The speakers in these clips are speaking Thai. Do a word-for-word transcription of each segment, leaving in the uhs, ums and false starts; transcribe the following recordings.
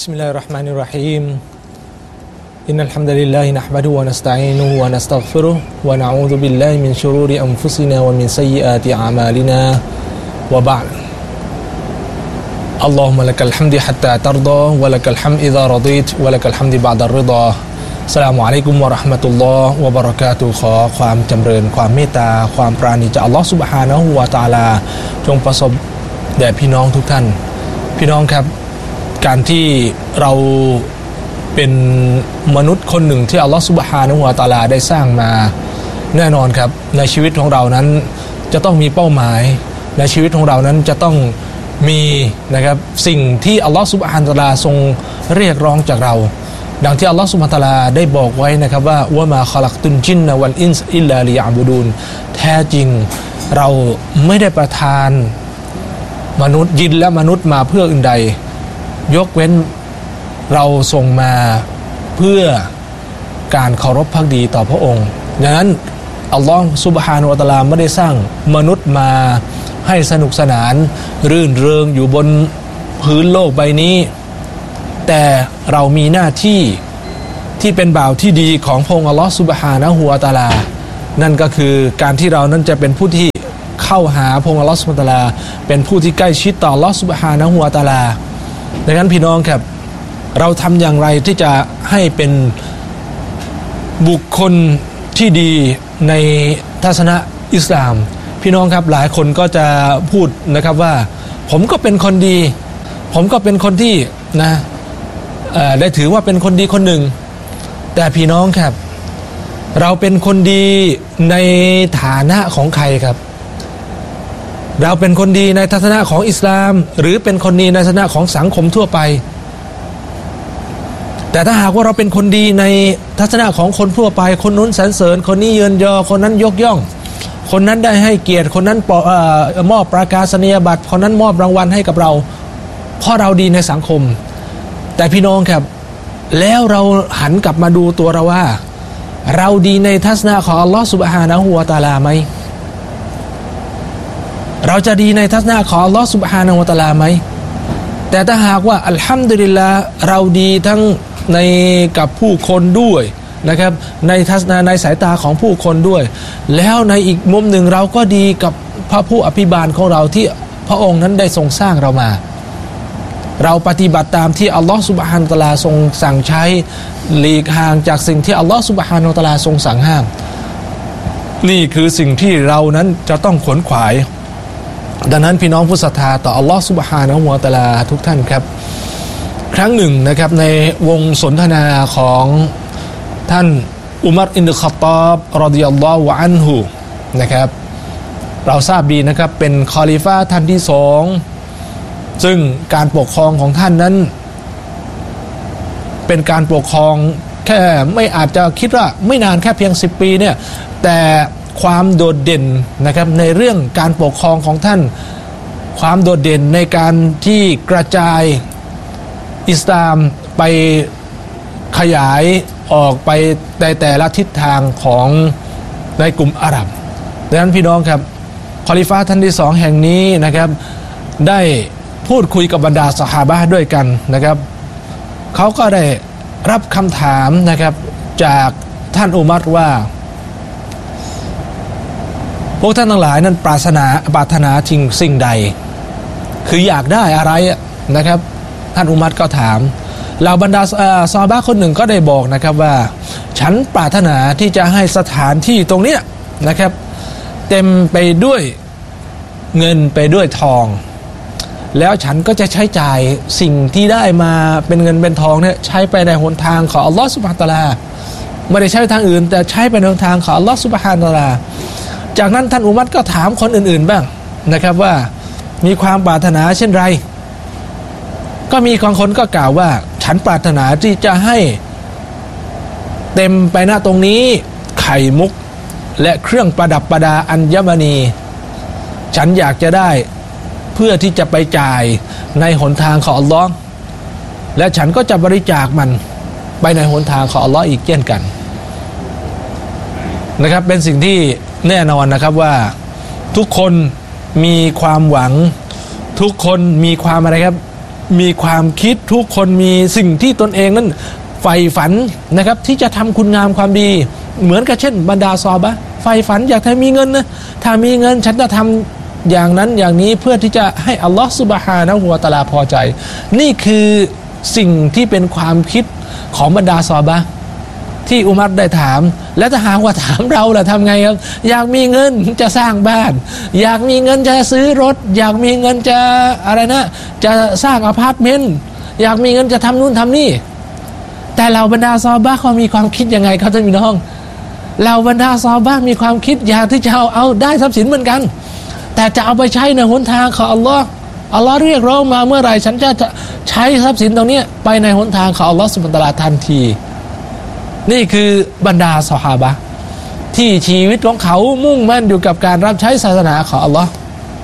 بسم الله الرحمن الرحيم إن الحمد لله نحمده ونستعينه ونستغفره ونعوذ بالله من شرور أنفسنا ومن سيئات أعمالنا وبعد اللهم لك الحمد حتى ترضى ولك الحمد إذا رضيت ولك الحمد بعد الرضاอัสสลามุอะลัยกุมวะเราะห์มะตุลลอฮ์วะบะเราะกาตุฮ์ขอความจำเริญความเมตตาความปราณีจากอัลลอฮ์ซุบฮานะฮูวะตะอาลาจงประสบแด่พี่น้องทุกท่านพี่น้องครับการที่เราเป็นมนุษย์คนหนึ่งที่อัลลอฮ์ซุบฮานะฮูวะตะอาลาได้สร้างมาแน่นอนครับในชีวิตของเรานั้นจะต้องมีเป้าหมายในชีวิตของเรานั้นจะต้องมีนะครับสิ่งที่อัลลอฮ์ซุบฮานะฮูวะตะอาลาทรงเรียกร้องจากเราดังที่อัลลอฮฺซุบฮานะฮูวะตะอาลาได้บอกไว้นะครับว่าวะมาคอลักตุนจินนะวัลอินซอิลลาลิยะบุดูนแท้จริงเราไม่ได้ประทานมนุษย์ยินและมนุษย์มาเพื่ออื่นใดยกเว้นเราส่งมาเพื่อการเคารพภักดีต่อพระองค์ดังนั้นอัลลอฮฺซุบฮานะฮูวะตะอาลาไม่ได้สร้างมนุษย์มาให้สนุกสนานรื่นเริงอยู่บนพื้นโลกใบนี้แต่เรามีหน้าที่ที่เป็นบ่าวที่ดีของพระองค์อัลลอฮฺซุบฮานะฮูวะตะอาลานั่นก็คือการที่เรานั้นจะเป็นผู้ที่เข้าหาพระองค์อัลลอฮฺซุบฮานะฮูวะตะอาลาเป็นผู้ที่ใกล้ชิดต่ออัลลอฮฺซุบฮานะฮูวะตะอาลาดังนั้นพี่น้องครับเราทำอย่างไรที่จะให้เป็นบุคคลที่ดีในทัศนะอิสลามพี่น้องครับหลายคนก็จะพูดนะครับว่าผมก็เป็นคนดีผมก็เป็นคนที่นะได้ถือว่าเป็นคนดีคนหนึ่งแต่พี่น้องครับเราเป็นคนดีในฐานะของใครครับเราเป็นคนดีในทัศนะของอิสลามหรือเป็นคนดีในทัศนะของสังคมทั่วไปแต่ถ้าหากว่าเราเป็นคนดีในทัศนะของคนทั่วไปคนนู้นสรรเสริญคนนี้เยินยอคนนั้นยกย่องคนนั้นได้ให้เกียรติคนนั้นมอบประกาศนียบัตรคนนั้นมอบรางวัลให้กับเราเพราะเราดีในสังคมแต่พี่น้องครับแล้วเราหันกลับมาดูตัวเราว่าเราดีในทัศนะของอัลลอฮฺซุบฮานะฮูวะตะอาลาไหมเราจะดีในทัศนะของอัลลอฮฺซุบฮานะฮูวะตะอาลาไหมแต่ถ้าหากว่าอัลฮัมดุลิลลาห์เราดีทั้งในกับผู้คนด้วยนะครับในทัศนะในสายตาของผู้คนด้วยแล้วในอีกมุมหนึ่งเราก็ดีกับพระผู้อภิบาลของเราที่พระองค์นั้นได้ทรงสร้างเรามาเราปฏิบัติตามที่อัลลอฮฺซุบฮานะฮูวะตะอาลาทรงสั่งใช้หลีกห่างจากสิ่งที่อัลลอฮฺซุบฮานะฮูวะตะอาลาทรงสั่งห้ามนี่คือสิ่งที่เรานั้นจะต้องขวนขวายดังนั้นพี่น้องผู้ศรัทธาต่ออัลลอฮฺซุบฮานะฮูวะตะอาลาทุกท่านครับครั้งหนึ่งนะครับในวงสนทนาของท่านอุมัรอิบนุค็อฏฏอบรอฎิยัลลอฮุอันฮุนะครับเราทราบดีนะครับเป็นคอลิฟะห์ท่านที่สองซึ่งการปกครองของท่านนั้นเป็นการปกครองแค่ไม่อาจจะคิดว่าไม่นานแค่เพียงสิบปีเนี่ยแต่ความโดดเด่นนะครับในเรื่องการปกครองของท่านความโดดเด่นในการที่กระจายอิสลามไปขยายออกไปในแต่ละทิศทางของในกลุ่มอาหรับดังนั้นพี่น้องครับคอลิฟะห์ท่านที่สองแห่งนี้นะครับได้พูดคุยกับบรรดาซอฮาบะห์ด้วยกันนะครับเขาก็ได้รับคำถามนะครับจากท่านอุมัรว่าพวกท่านทั้งหลายนั้นปรารถนาปรารถนาทิ้งสิ่งใดคืออยากได้อะไรนะครับท่านอุมัรก็ถามเหล่าบรรดาซอฮาบะห์คนหนึ่งก็ได้บอกนะครับว่าฉันปรารถนาที่จะให้สถานที่ตรงเนี้ยนะครับเต็มไปด้วยเงินไปด้วยทองแล้วฉันก็จะใช้จ่ายสิ่งที่ได้มาเป็นเงินเป็นทองเนี่ยใช้ไปในหนทางของอัลลอฮฺซุบฮานะฮูวะตะอาลาไม่ได้ใช้ทางอื่นแต่ใช้ไปในหนทางของอัลลอฮฺซุบฮานะฮูวะตะอาลาจากนั้นท่านอุมัรก็ถามคนอื่นๆบ้างนะครับว่ามีความปรารถนาเช่นไรก็มีบางคนก็กล่าวว่าฉันปรารถนาที่จะให้เต็มไปหน้าตรงนี้ไข่มุกและเครื่องประดับประดาอัญมณีฉันอยากจะได้เพื่อที่จะไปจ่ายในหนทางของอัลลอฮ์และฉันก็จะบริจาคมันไปในหนทางของอัลลอฮ์อีกเช่นกันนะครับเป็นสิ่งที่แน่นอนนะครับว่าทุกคนมีความหวังทุกคนมีความอะไรครับมีความคิดทุกคนมีสิ่งที่ตนเองนั้นใฝ่ฝันนะครับที่จะทำคุณงามความดีเหมือนกับเช่นบรรดาซอฮาบะห์ใฝ่ฝันอยากให้มีเงินนะถ้ามีเงินฉันจะทำอย่างนั้นอย่างนี้เพื่อที่จะให้อัลลอฮฺซุบฮานะฮูวะตะอาลาพอใจนี่คือสิ่งที่เป็นความคิดของบรรดาซอฮาบะห์ที่อุมัรได้ถามแล้วถ้าหากว่าถามเราล่ะทำไงครับอยากมีเงินจะสร้างบ้านอยากมีเงินจะซื้อรถอยากมีเงินจะอะไรนะจะสร้างอพาร์ตเมนต์อยากมีเงินจะทำนู่นทำนี่แต่เราบรรดาซอฮาบะห์เขามีความคิดยังไงครับท่านพี่น้องเราบรรดาซอฮาบะห์มีความคิดอยากที่จะเอาเอาได้ทรัพย์สินเหมือนกันแต่จะเอาไปใช้ในหนทางของอัลลอฮ์อัลลอฮ์เรียกร้องมาเมื่อไหร่ฉันจะใช้ทรัพย์สินตรงนี้ไปในหนทางของอัลลอฮ์ซุบฮานะฮูวะตะอาลาทันทีนี่คือบรรดาซอฮาบะห์ที่ชีวิตของเขามุ่งมั่นอยู่กับการรับใช้ศาสนาของอัลลอฮ์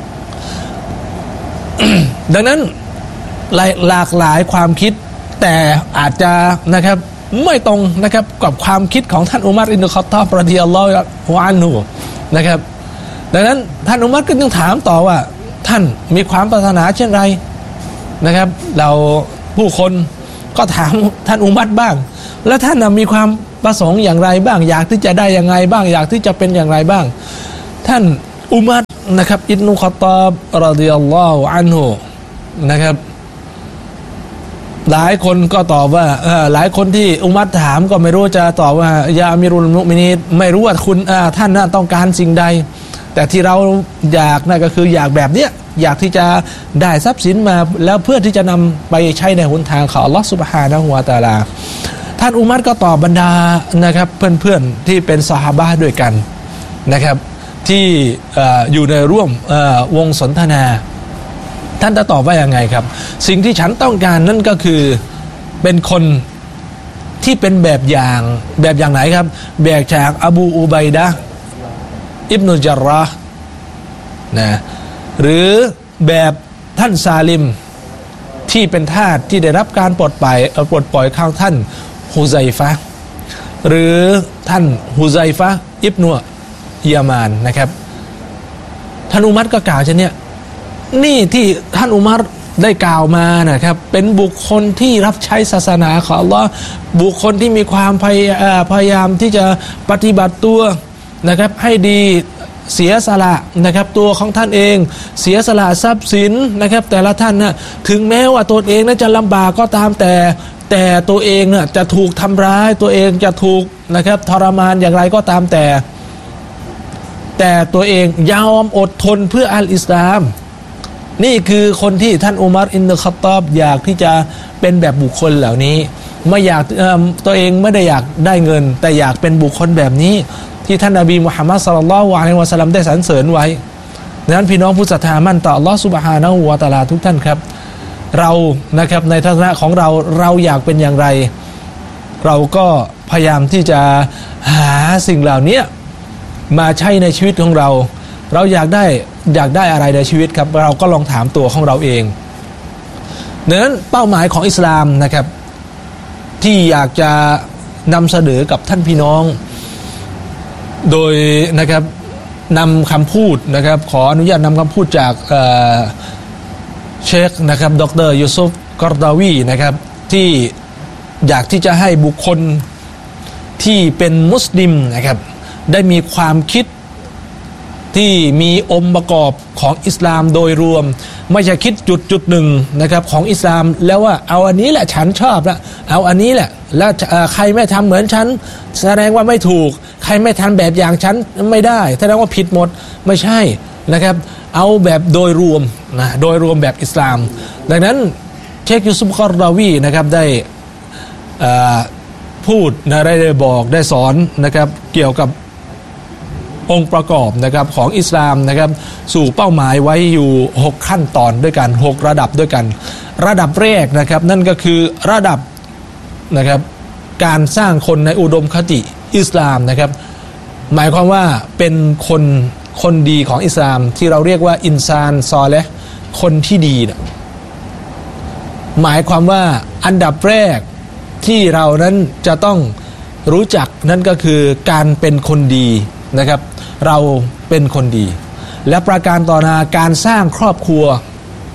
ดังนั้นหลากหลายความคิดแต่อาจจะนะครับไม่ตรงนะครับกับความคิดของท่านอุมัรอิบนุลค็อฏฏอบรอฎิยัลลอฮุอันฮุนะครับดังนั้นท่านอุมัรก็ยังถามต่อว่าท่านมีความปรารถนาเช่นไรนะครับเราผู้คนก็ถามท่านอุมัรบ้างแล้วท่านมีความประสงค์อย่างไรบ้างอยากที่จะได้ยังไงบ้างอยากที่จะเป็นอย่างไรบ้างท่านอุมัรนะครับอิบนุลค็อฏฏอบรอฎิยัลลอฮุอันฮุนะครับหลายคนก็ตอบว่าหลายคนที่อุมัรถามก็ไม่รู้จะตอบว่ายาอามีรุลมุมินีนไม่รู้ว่าคุณท่านต้องการสิ่งใดแต่ที่เราอยากนั่นก็คืออยากแบบเนี้ยอยากที่จะได้ทรัพย์สินมาแล้วเพื่อที่จะนำไปใช้ในหนทางของอัลลอฮฺซุบฮานะฮูวะตะอาลาท่านอุมัรก็ตอบบรรดานะครับเพื่อนๆที่เป็นซอฮาบะห์ด้วยกันนะครับที่อยู่ในร่วมวงสนทนาท่านจะตอบว่ายังไงครับสิ่งที่ฉันต้องการนั่นก็คือเป็นคนที่เป็นแบบอย่างแบบอย่างไหนครับแบบจากอบูอุบัยดะห์อิบนุญัรเราะห์นะหรือแบบท่านซาลิมที่เป็นทาสที่ได้รับการปลดปล่อยปลดปล่อยข้างท่านฮุไซฟะห์หรือท่านฮุไซฟะห์อิบนุยามานนะครับท่านอุมัรก็กล่าวเช่นนี้นี่ที่ท่านอุมัรได้กล่าวมานะครับเป็นบุคคลที่รับใช้ศาสนาของอัลลอฮ์บุคคลที่มีความพยพยายามที่จะปฏิบัติตัวนะครับให้ดีเสียสละนะครับตัวของท่านเองเสียสละทรัพย์สินนะครับแต่ละท่านนะถึงแม้ว่าตัวเองนั้นจะลำบากก็ตามแต่แต่ตัวเองน่ะจะถูกทำร้ายตัวเองจะถูกนะครับทรมานอย่างไรก็ตามแต่แต่ตัวเองยอมอดทนเพื่ออัลอิสลามนี่คือคนที่ท่านอุมัรอิบนุลค็อฏฏอบอยากที่จะเป็นแบบบุคคลเหล่านี้ไม่อยากตัวเองไม่ได้อยากได้เงินแต่อยากเป็นบุคคลแบบนี้ที่ท่านนบีมุฮัมมัดศ็อลลัลลอฮุอะลัยฮิวะซัลลัมได้สรรเสริญไว้ดังนั้นพี่น้องผู้ศรัทธามั่นต่ออัลเลาะห์ซุบฮานะฮูวะตะอาลาทุกท่านครับเรานะครับในทัศนะของเราเราอยากเป็นอย่างไรเราก็พยายามที่จะหาสิ่งเหล่านี้มาใช้ในชีวิตของเราเราอยากได้อยากได้อะไรในชีวิตครับเราก็ลองถามตัวของเราเองดังนั้นเป้าหมายของอิสลามนะครับที่อยากจะนำเสนอกับท่านพี่น้องโดยนะครับนำคำพูดนะครับขออนุญาตนำคำพูดจากเชคนะครับดรยูซุฟกอรดาวีนะครับที่อยากที่จะให้บุคคลที่เป็นมุสลิมนะครับได้มีความคิดที่มีองค์ประกอบของอิสลามโดยรวมไม่ใช่คิดจุดจุดหนึ่งนะครับของอิสลามแล้วว่าเอาอันนี้แหละฉันชอบละเอาอันนี้แหละแล้วใครไม่ทำเหมือนฉันแสดงว่าไม่ถูกใครไม่ทำแบบอย่างฉันไม่ได้แสดงว่าผิดหมดไม่ใช่นะครับเอาแบบโดยรวมนะโดยรวมแบบอิสลามดังนั้นเชคยูซุฟกอรดาวีนะครับได้พูดนะได้บอกได้สอนนะครับเกี่ยวกับองค์ประกอบนะครับของอิสลามนะครับสู่เป้าหมายไว้อยู่หกขั้นตอนด้วยกันหกระดับด้วยกันระดับแรกนะครับนั่นก็คือระดับนะครับการสร้างคนในอุดมคติอิสลามนะครับหมายความว่าเป็นคนคนดีของอิสลามที่เราเรียกว่าอินซานซอเลห์คนที่ดีนะหมายความว่าอันดับแรกที่เรานั้นจะต้องรู้จักนั่นก็คือการเป็นคนดีนะครับเราเป็นคนดีและประการต่อมาการสร้างครอบครัว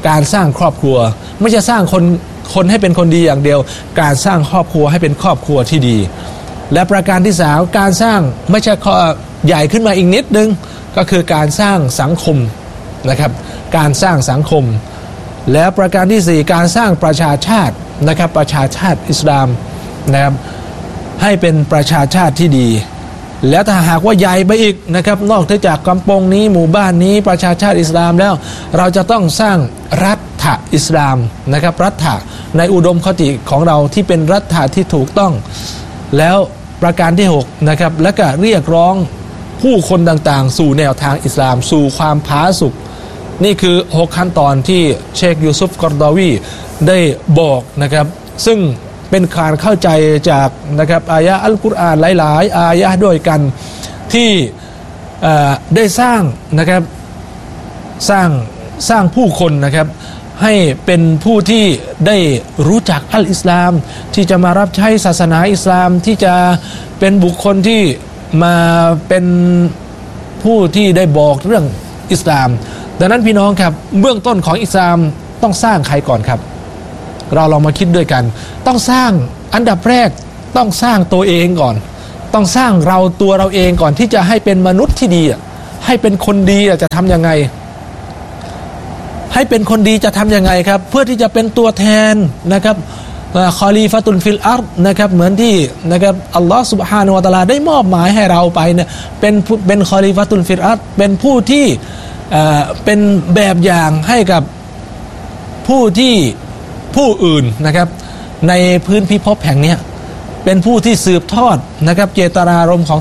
การสร้างครอบครัวไม่ใช่สร้างคนคนให้เป็นคนดีอย่างเดียวการสร้างครอบครัวให้เป็นครอบครัวที่ดีและประการที่สามการสร้างไม่ใช่ข้อใหญ่ขึ้นมาอีกนิดนึงก็คือการสร้างสังคมนะครับการสร้างสังคมและประการที่สี่การสร้างประชาชาตินะครับประชาชาติอิสลามนะครับให้เป็นประชาชาติที่ดีและถ้าหากว่าใหญ่ไปอีกนะครับนอกจากกำปงนี้หมู่บ้านนี้ประชาชาติอิสลามแล้วเราจะต้องสร้างรัฐะอิสลามนะครับรัฐะในอุดมคติของเราที่เป็นรัฐะที่ถูกต้องแล้วประการที่หกนะครับและก็เรียกร้องผู้คนต่างๆสู่แนวทางอิสลามสู่ความผาสุกนี่คือหกขั้นตอนที่เชคยูซุฟกอรดาวีได้บอกนะครับซึ่งเป็นการเข้าใจจากนะครับอายะอัลกุรอานหลายๆอายะด้วยกันที่ได้สร้างนะครับสร้างสร้างผู้คนนะครับให้เป็นผู้ที่ได้รู้จักอัลอิสลามที่จะมารับใช้ศาสนาอิสลามที่จะเป็นบุคคลที่มาเป็นผู้ที่ได้บอกเรื่องอิสลามดังนั้นพี่น้องครับเบื้องต้นของอิสลามต้องสร้างใครก่อนครับเราลองมาคิดด้วยกันต้องสร้างอันดับแรกต้องสร้างตัวเองก่อนต้องสร้างเราตัวเราเองก่อนที่จะให้เป็นมนุษย์ที่ดีให้เป็นคนดีจะทำยังไงให้เป็นคนดีจะทำยังไงครับเพื่อที่จะเป็นตัวแทนนะครับคอลีฟะตุลฟิลอาร์ฎนะครับเหมือนที่นะครับอัลลอฮฺซุบฮานะฮูวะตะอาลาได้มอบหมายให้เราไปเนี่ยเป็นเป็นคอลีฟะตุลฟิลอาร์ฎเป็นผู้ที่เป็นแบบอย่างให้กับผู้ที่ผู้อื่นนะครับในพื้นพิภพแห่งนี้เป็นผู้ที่สืบทอดนะครับเจตนารมณ์ของ